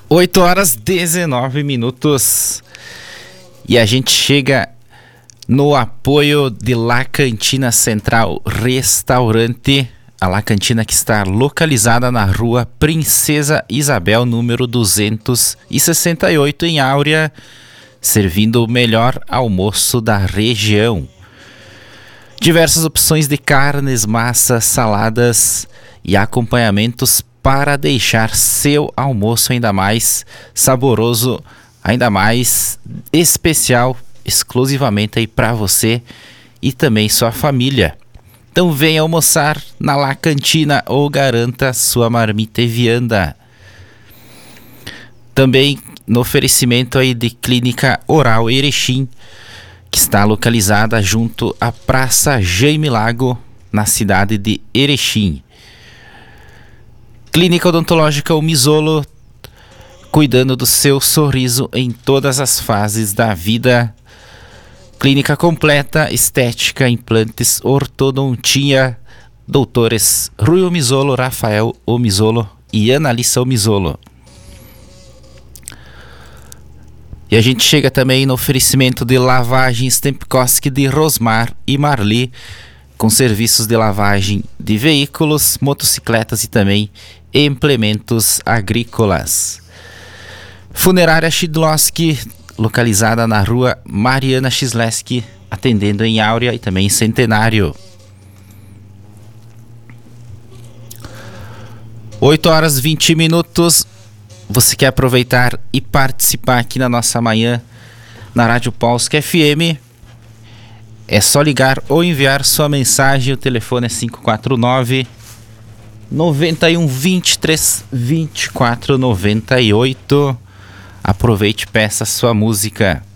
8h19 e a gente chega no apoio de La Cantina Central Restaurante, a La Cantina que está localizada na rua Princesa Isabel, número 268 em Áurea, servindo o melhor almoço da região. Diversas opções de carnes, massas, saladas e acompanhamentos para deixar seu almoço ainda mais saboroso, ainda mais especial, exclusivamente aí para você e também sua família. Então venha almoçar na La Cantina ou garanta sua marmita e vianda. Também no oferecimento aí de Clínica Oral Erechim, que está localizada junto à Praça Jaime Lago, na cidade de Erechim. Clínica Odontológica Misolo, cuidando do seu sorriso em todas as fases da vida. Clínica completa, estética, implantes, ortodontia, doutores Rui Misolo, Rafael Misolo e Analissa Misolo. E a gente chega também no oferecimento de lavagens Tempkoski de Rosmar e Marli, com serviços de lavagem de veículos, motocicletas e também implementos agrícolas. Funerária Shidlowski, localizada na rua Mariana Schleski, atendendo em Áurea e também em Centenário. 8h20. Você quer aproveitar e participar aqui na nossa manhã na Rádio Polska FM? É só ligar ou enviar sua mensagem. O telefone é 549 91 23 24 98. Aproveite e peça sua música.